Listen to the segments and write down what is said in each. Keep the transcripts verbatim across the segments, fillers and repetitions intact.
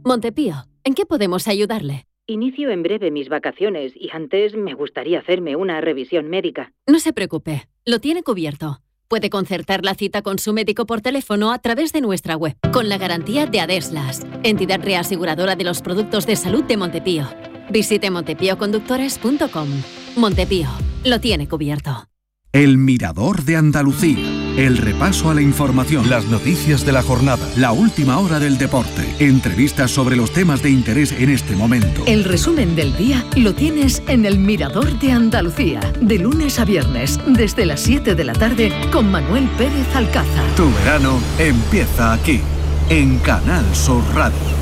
Montepío, ¿en qué podemos ayudarle? Inicio en breve mis vacaciones y antes me gustaría hacerme una revisión médica. No se preocupe, lo tiene cubierto. Puede concertar la cita con su médico por teléfono a través de nuestra web, con la garantía de Adeslas, entidad reaseguradora de los productos de salud de Montepío. Visite montepío conductores punto com. Montepío, lo tiene cubierto. El Mirador de Andalucía. El repaso a la información. Las noticias de la jornada. La última hora del deporte. Entrevistas sobre los temas de interés en este momento. El resumen del día lo tienes en El Mirador de Andalucía. De lunes a viernes, desde las siete de la tarde, con Manuel Pérez Alcázar. Tu verano empieza aquí, en Canal Sur Radio.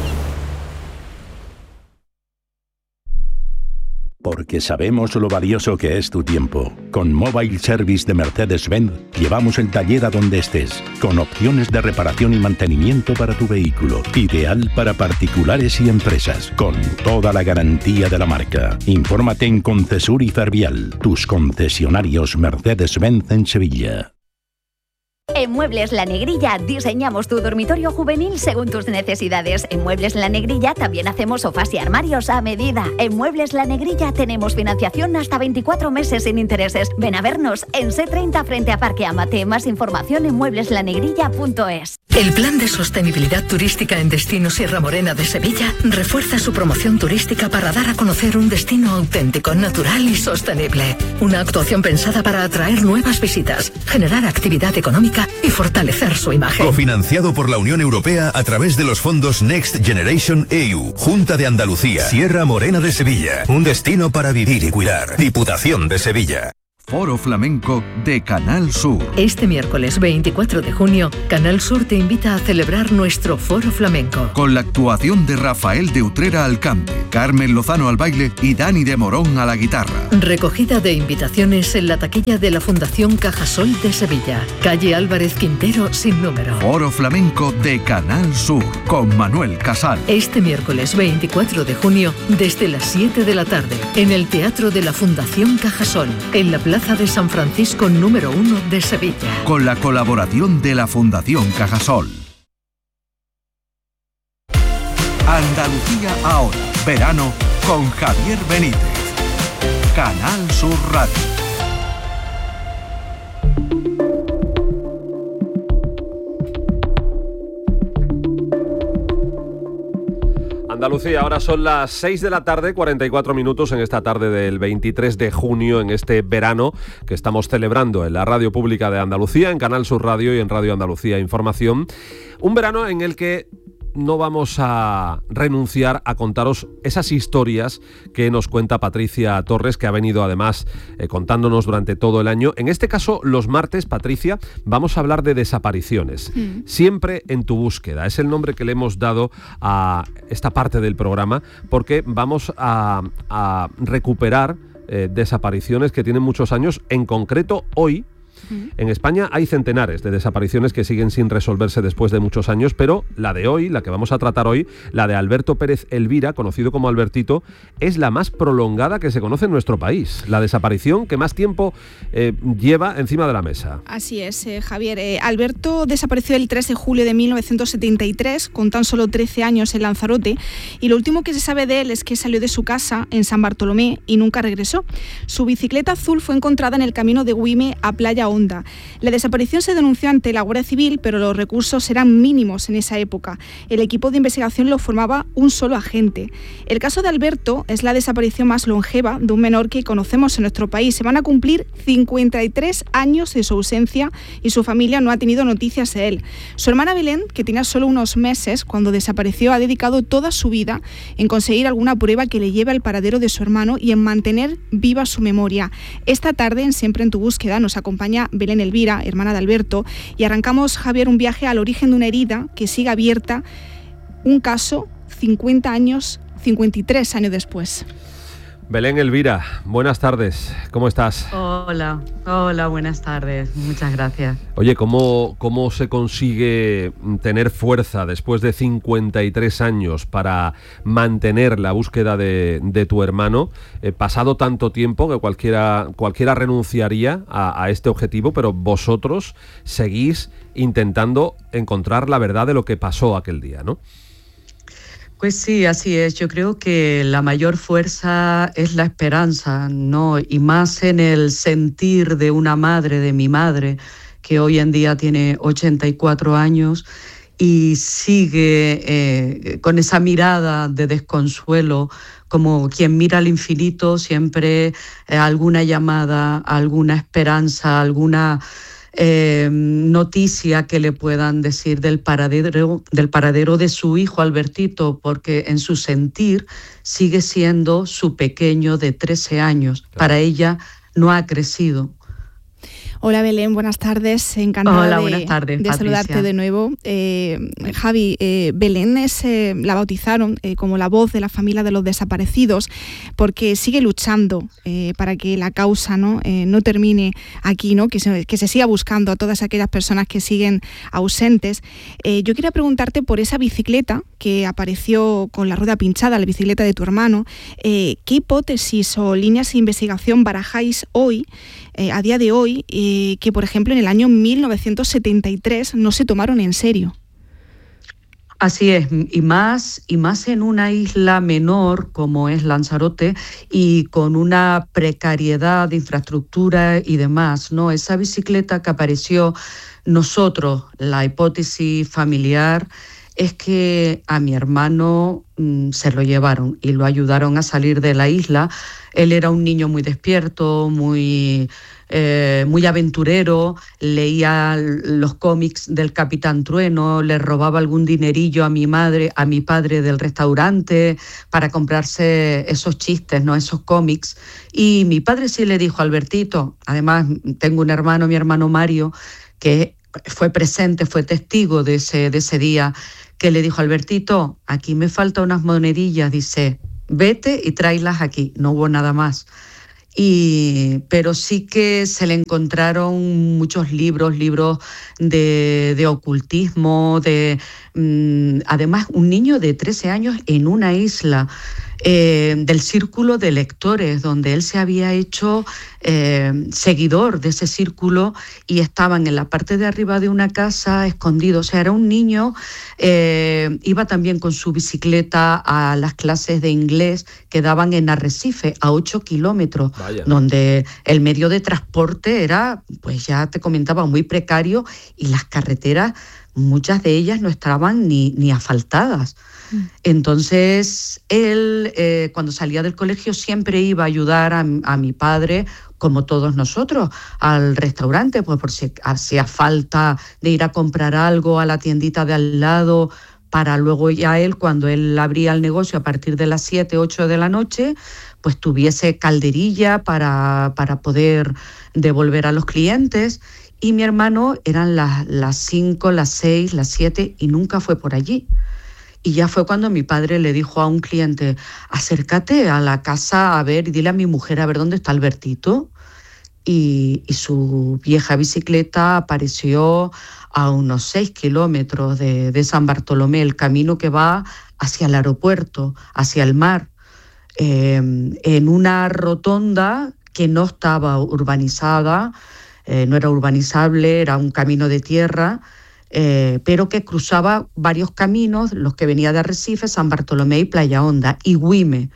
Porque sabemos lo valioso que es tu tiempo. Con Mobile Service de Mercedes-Benz llevamos el taller a donde estés, con opciones de reparación y mantenimiento para tu vehículo. Ideal para particulares y empresas, con toda la garantía de la marca. Infórmate en Concesur y Fervial, tus concesionarios Mercedes-Benz en Sevilla. En Muebles La Negrilla diseñamos tu dormitorio juvenil según tus necesidades. En Muebles La Negrilla también hacemos sofás y armarios a medida. En Muebles La Negrilla tenemos financiación hasta veinticuatro meses sin intereses. Ven a vernos en C treinta frente a Parque Amate. Más información en muebles la negrilla punto es. El Plan de Sostenibilidad Turística en Destino Sierra Morena de Sevilla refuerza su promoción turística para dar a conocer un destino auténtico, natural y sostenible. Una actuación pensada para atraer nuevas visitas, generar actividad económica y fortalecer su imagen. Cofinanciado por la Unión Europea a través de los fondos Next Generation E U. Junta de Andalucía. Sierra Morena de Sevilla. Un destino para vivir y cuidar. Diputación de Sevilla. Foro Flamenco de Canal Sur. Este miércoles veinticuatro de junio, Canal Sur te invita a celebrar nuestro Foro Flamenco. Con la actuación de Rafael de Utrera al cante, Carmen Lozano al baile y Dani de Morón a la guitarra. Recogida de invitaciones en la taquilla de la Fundación Cajasol de Sevilla. Calle Álvarez Quintero sin número. Foro Flamenco de Canal Sur con Manuel Casal. Este miércoles veinticuatro de junio, desde las siete de la tarde, en el Teatro de la Fundación Cajasol, en la Plaza de San Francisco número uno de Sevilla. Con la colaboración de la Fundación Cajasol. Andalucía ahora. Verano con Javier Benítez. Canal Sur Radio. Andalucía, ahora son las seis de la tarde, cuarenta y cuatro minutos en esta tarde del veintitrés de junio, en este verano que estamos celebrando en la Radio Pública de Andalucía, en Canal Sur Radio y en Radio Andalucía Información. Un verano en el que no vamos a renunciar a contaros esas historias que nos cuenta Patricia Torres, que ha venido además eh, contándonos durante todo el año. En este caso, los martes, Patricia, vamos a hablar de desapariciones. Mm. Siempre en tu búsqueda. Es el nombre que le hemos dado a esta parte del programa, porque vamos a, a recuperar eh, desapariciones que tienen muchos años. En concreto, hoy, en España hay centenares de desapariciones que siguen sin resolverse después de muchos años, pero la de hoy, la que vamos a tratar hoy, la de Alberto Pérez Elvira, conocido como Albertito, es la más prolongada que se conoce en nuestro país. La desaparición que más tiempo eh, lleva encima de la mesa. Así es, eh, Javier. Eh, Alberto desapareció el tres de julio de mil novecientos setenta y tres, con tan solo trece años en Lanzarote, y lo último que se sabe de él es que salió de su casa en San Bartolomé y nunca regresó. Su bicicleta azul fue encontrada en el camino de Güime a Playa Honda. La desaparición se denunció ante la Guardia Civil, pero los recursos eran mínimos en esa época. El equipo de investigación lo formaba un solo agente. El caso de Alberto es la desaparición más longeva de un menor que conocemos en nuestro país. Se van a cumplir cincuenta y tres años de su ausencia y su familia no ha tenido noticias de él. Su hermana Belén, que tenía solo unos meses cuando desapareció, ha dedicado toda su vida en conseguir alguna prueba que le lleve al paradero de su hermano y en mantener viva su memoria. Esta tarde, en Siempre en tu búsqueda, nos acompaña Belén Elvira, hermana de Alberto, y arrancamos, Javier, un viaje al origen de una herida que sigue abierta, un caso cincuenta años, cincuenta y tres años después. Belén Elvira, buenas tardes, ¿cómo estás? Hola, hola, buenas tardes, muchas gracias. Oye, ¿cómo, cómo se consigue tener fuerza después de cincuenta y tres años para mantener la búsqueda de, de tu hermano? Eh, pasado tanto tiempo que cualquiera, cualquiera renunciaría a, a este objetivo, pero vosotros seguís intentando encontrar la verdad de lo que pasó aquel día, ¿no? Pues sí, así es. Yo creo que la mayor fuerza es la esperanza, ¿no? Y más en el sentir de una madre, de mi madre, que hoy en día tiene ochenta y cuatro años y sigue eh, con esa mirada de desconsuelo, como quien mira al infinito, siempre eh, alguna llamada, alguna esperanza, alguna Eh, noticia que le puedan decir del paradero, del paradero de su hijo Albertito, porque en su sentir sigue siendo su pequeño de trece años. Claro. Para ella no ha crecido. Hola Belén, buenas tardes, encantada Hola, de, buenas tardes, de saludarte de nuevo. Eh, Javi, eh, Belén es, eh, la bautizaron eh, como la voz de la familia de los desaparecidos porque sigue luchando eh, para que la causa no, eh, no termine aquí, ¿no? Que, se, que se siga buscando a todas aquellas personas que siguen ausentes. Eh, yo quería preguntarte por esa bicicleta que apareció con la rueda pinchada, la bicicleta de tu hermano. Eh, ¿Qué hipótesis o líneas de investigación barajáis hoy, eh, a día de hoy, eh, que por ejemplo en el año mil novecientos setenta y tres no se tomaron en serio? Así es, y más, y más en una isla menor como es Lanzarote y con una precariedad de infraestructura y demás, ¿no? Esa bicicleta que apareció, nosotros, la hipótesis familiar es que a mi hermano mmm, se lo llevaron y lo ayudaron a salir de la isla. Él era un niño muy despierto, muy, eh, muy aventurero, leía los cómics del Capitán Trueno, le robaba algún dinerillo a mi madre, a mi padre del restaurante para comprarse esos chistes, ¿no? Esos cómics. Y mi padre sí le dijo a Albertito, además tengo un hermano, mi hermano Mario, que fue presente, fue testigo de ese, de ese día, que le dijo: Albertito, aquí me faltan unas monedillas, dice, vete y tráelas aquí. No hubo nada más. Y, pero sí que se le encontraron muchos libros, libros de, de ocultismo, de mmm, además un niño de trece años en una isla, eh, del círculo de lectores, donde él se había hecho eh, seguidor de ese círculo y estaban en la parte de arriba de una casa escondidos. O sea, era un niño, eh, iba también con su bicicleta a las clases de inglés que daban en Arrecife, a ocho kilómetros. Vaya. Donde el medio de transporte era, pues ya te comentaba, muy precario y las carreteras, muchas de ellas no estaban ni, ni asfaltadas. Mm. Entonces, él, eh, cuando salía del colegio, siempre iba a ayudar a, a mi padre, como todos nosotros, al restaurante, pues por si hacía falta de ir a comprar algo a la tiendita de al lado, para luego ya él, cuando él abría el negocio a partir de las siete, ocho de la noche, pues tuviese calderilla para, para poder devolver a los clientes. Y mi hermano eran las, las cinco, las seis, las siete y nunca fue por allí. Y ya fue cuando mi padre le dijo a un cliente: acércate a la casa a ver y dile a mi mujer a ver dónde está Albertito. Y, y su vieja bicicleta apareció a unos seis kilómetros de, de San Bartolomé, el camino que va hacia el aeropuerto, hacia el mar, eh, en una rotonda que no estaba urbanizada, eh, no era urbanizable, era un camino de tierra, eh, pero que cruzaba varios caminos, los que venía de Arrecife, San Bartolomé y Playa Honda, y Güime.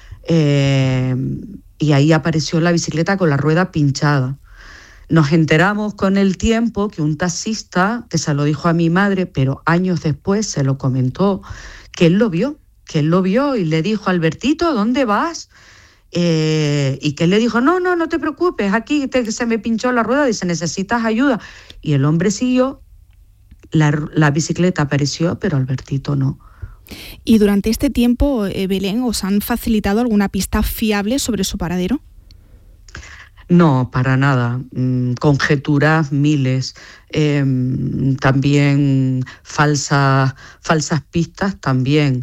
Eh, y ahí apareció la bicicleta con la rueda pinchada. Nos enteramos con el tiempo que un taxista, que se lo dijo a mi madre, pero años después se lo comentó, que él lo vio, que él lo vio y le dijo: Albertito, ¿dónde vas? Eh, y que él le dijo: no, no, no te preocupes, aquí te, se me pinchó la rueda, dice, ¿necesitas ayuda? Y el hombre siguió, la, la bicicleta apareció, pero Albertito no. ¿Y durante este tiempo, eh, Belén, os han facilitado alguna pista fiable sobre su paradero? No, para nada. Mm, conjeturas miles, eh, también falsas, falsas pistas también.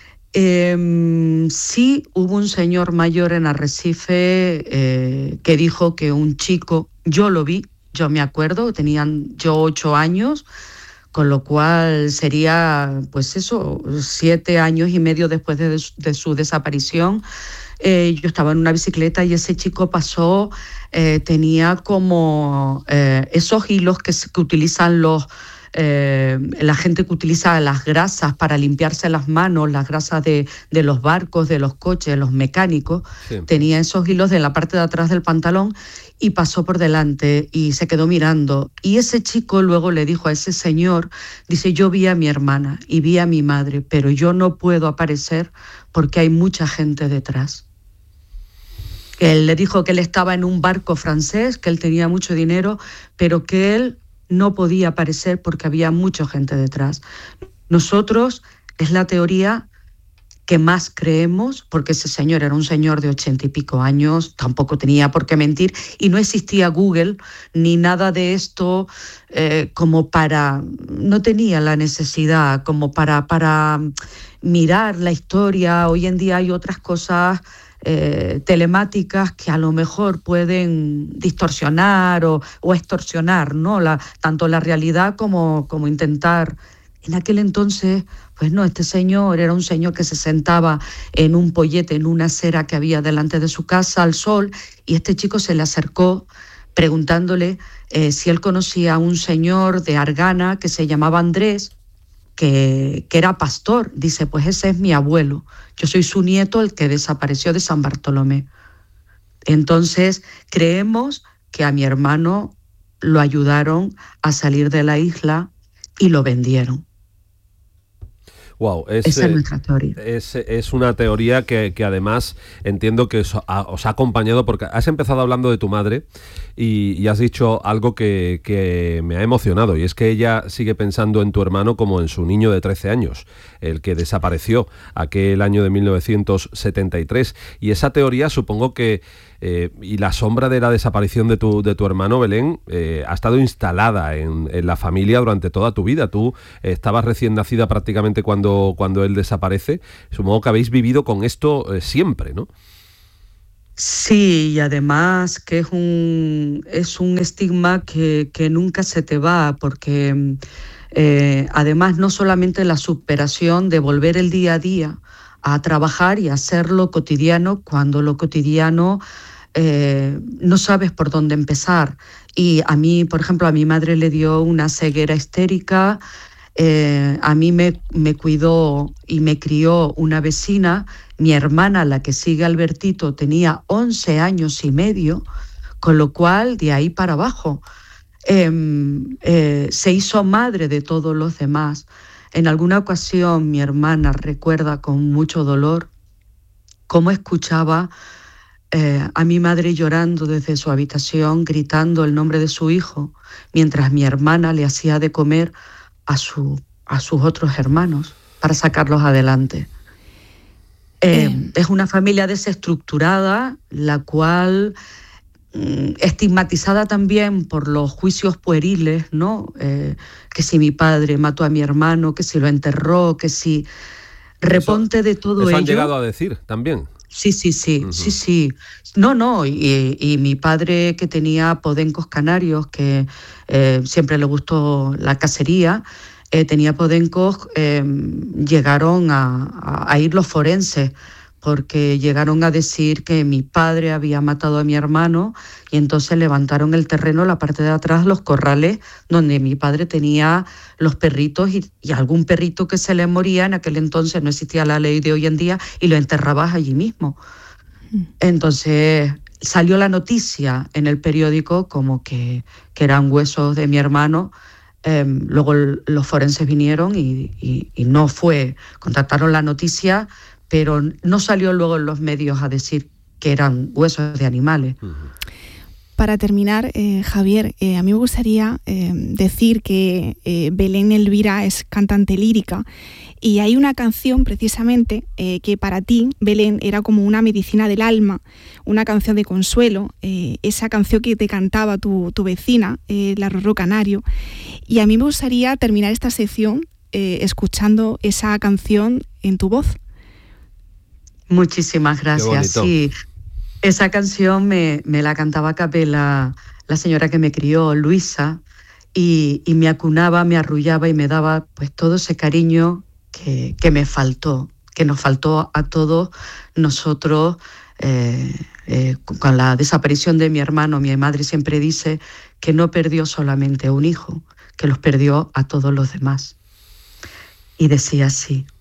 Eh, sí hubo un señor mayor en Arrecife eh, que dijo que un chico, yo lo vi, yo me acuerdo, tenían yo ocho años, con lo cual sería, pues eso, siete años y medio después de, de su desaparición. Eh, yo estaba en una bicicleta y ese chico pasó, eh, tenía como eh, esos hilos que, que utilizan los, eh, la gente que utiliza las grasas para limpiarse las manos, las grasas de, de los barcos, de los coches, los mecánicos, sí. Tenía esos hilos de la parte de atrás del pantalón y pasó por delante y se quedó mirando. Y ese chico luego le dijo a ese señor, dice, yo vi a mi hermana y vi a mi madre, pero yo no puedo aparecer porque hay mucha gente detrás. Él le dijo que él estaba en un barco francés, que él tenía mucho dinero, pero que él no podía aparecer porque había mucha gente detrás. Nosotros, es la teoría que más creemos, porque ese señor era un señor de ochenta y pico años, tampoco tenía por qué mentir, y no existía Google ni nada de esto eh, como para, no tenía la necesidad como para, para mirar la historia. Hoy en día hay otras cosas eh, telemáticas que a lo mejor pueden distorsionar o, o extorsionar, ¿no? La, tanto la realidad como, como intentar. En aquel entonces, pues no, este señor era un señor que se sentaba en un pollete, en una acera que había delante de su casa al sol, y este chico se le acercó preguntándole eh, si él conocía a un señor de Argana que se llamaba Andrés, que, que era pastor. Dice, pues ese es mi abuelo, yo soy su nieto, el que desapareció de San Bartolomé. Entonces, creemos que a mi hermano lo ayudaron a salir de la isla y lo vendieron. Wow, es, Esa es nuestra teoría. Es, es una teoría que, que además entiendo que os ha, os ha acompañado, porque has empezado hablando de tu madre y, y has dicho algo que, que me ha emocionado, y es que ella sigue pensando en tu hermano como en su niño de trece años, el que desapareció aquel año de mil novecientos setenta y tres. Y esa teoría, supongo que Eh, y la sombra de la desaparición de tu, de tu hermano, Belén, eh, ha estado instalada en, en la familia durante toda tu vida. Tú eh, estabas recién nacida prácticamente cuando, cuando él desaparece. Supongo que habéis vivido con esto eh, siempre, ¿no? Sí, y además que es un, es un estigma que, que nunca se te va, porque eh, además no solamente la superación de volver el día a día a trabajar y hacerlo cotidiano, cuando lo cotidiano Eh, no sabes por dónde empezar. Y a mí, por ejemplo, a mi madre le dio una ceguera histérica, eh, a mí me, me cuidó y me crió una vecina, mi hermana, la que sigue Albertito, tenía once años y medio, con lo cual de ahí para abajo eh, eh, se hizo madre de todos los demás. En alguna ocasión mi hermana recuerda con mucho dolor cómo escuchaba Eh, a mi madre llorando desde su habitación, gritando el nombre de su hijo, mientras mi hermana le hacía de comer a, su, a sus otros hermanos para sacarlos adelante. Eh, eh. Es una familia desestructurada, la cual, mm, estigmatizada también por los juicios pueriles, ¿no? Eh, que si mi padre mató a mi hermano, que si lo enterró, que si reponte eso, de todo eso ello. Han llegado a decir también. Sí, sí, sí, uh-huh. sí, sí. No, no, y, y mi padre, que tenía podencos canarios, que eh, siempre le gustó la cacería, eh, tenía podencos, eh, llegaron a, a, a ir los forenses, porque llegaron a decir que mi padre había matado a mi hermano, y entonces levantaron el terreno, la parte de atrás, los corrales, donde mi padre tenía los perritos y, y algún perrito que se le moría. En aquel entonces no existía la ley de hoy en día, y lo enterrabas allí mismo. Entonces salió la noticia en el periódico como que, que eran huesos de mi hermano. Eh, luego los forenses vinieron y, y, y no fue, contactaron la noticia, pero no salió luego en los medios a decir que eran huesos de animales. Para terminar, eh, Javier, eh, a mí me gustaría eh, decir que eh, Belén Elvira es cantante lírica, y hay una canción precisamente eh, que para ti, Belén, era como una medicina del alma, una canción de consuelo, eh, esa canción que te cantaba tu, tu vecina, eh, la Rorró Canario. Y a mí me gustaría terminar esta sección eh, escuchando esa canción en tu voz. Muchísimas gracias. Sí, esa canción me, me la cantaba a capela la señora que me crió, Luisa, y, y me acunaba, me arrullaba y me daba pues todo ese cariño que, que me faltó, que nos faltó a todos nosotros eh, eh, con la desaparición de mi hermano. Mi madre siempre dice que no perdió solamente un hijo, que los perdió a todos los demás. Y decía así: